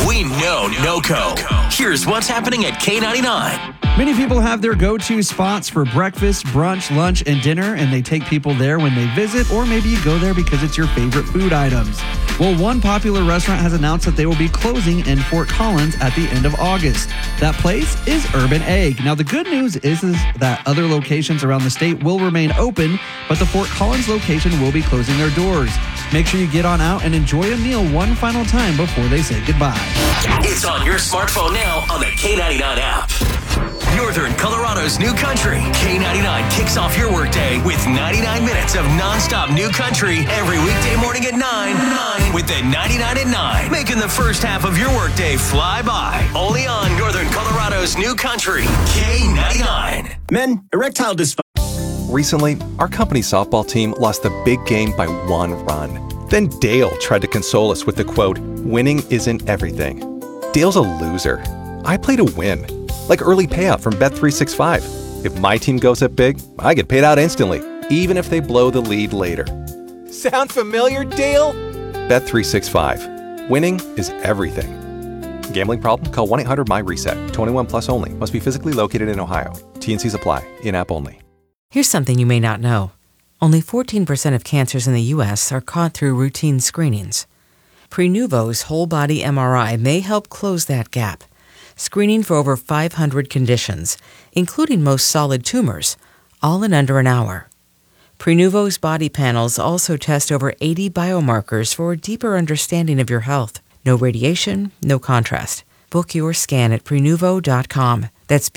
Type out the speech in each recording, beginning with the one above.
We know NOCO. Here's what's happening at K99. Many people have their go-to spots for breakfast, brunch, lunch, and dinner, and they take people there when they visit, or maybe you go there because it's your favorite food items. Well, one popular restaurant has announced that they will be closing in Fort Collins at the end of August. That place is Urban Egg. Now, the good news is that other locations around the state will remain open, but the Fort Collins location will be closing their doors. Make sure you get on out and enjoy a meal one final time before they say goodbye. It's on your smartphone now on the K99 app. Northern Colorado's new country. K99 kicks off your workday with 99 minutes of nonstop new country every weekday morning at 9 with the 99 at 9, making the first half of your workday fly by. Only on Northern Colorado's new country, K99. Men, erectile dysfunction. Recently, our company softball team lost the big game by 1 run. Then Dale tried to console us with the quote, "Winning isn't everything." Dale's a loser. I play to win. Like early payout from Bet365. If my team goes up big, I get paid out instantly, even if they blow the lead later. Sound familiar, Dale? Bet365. Winning is everything. Gambling problem? Call 1-800-MY-RESET. 21 plus only. Must be physically located in Ohio. T&Cs apply. In-app only. Here's something you may not know. Only 14% of cancers in the U.S. are caught through routine screenings. Prenuvo's whole-body MRI may help close that gap, screening for over 500 conditions, including most solid tumors, all in under an hour. Prenuvo's body panels also test over 80 biomarkers for a deeper understanding of your health. No radiation, no contrast. Book your scan at Prenuvo.com. That's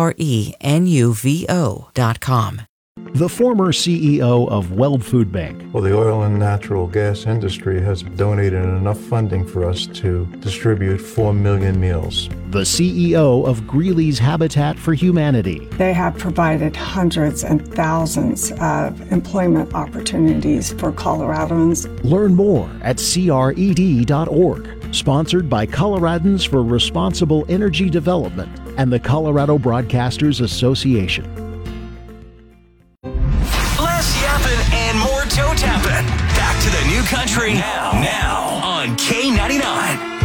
Prenuvo.com. The former CEO of Weld Food Bank. Well, the oil and natural gas industry has donated enough funding for us to distribute 4 million meals. The CEO of Greeley's Habitat for Humanity. They have provided hundreds and thousands of employment opportunities for Coloradans. Learn more at cred.org. Sponsored by Coloradans for Responsible Energy Development and the Colorado Broadcasters Association. Less yapping and more toe tapping. Back to the new country now on K99.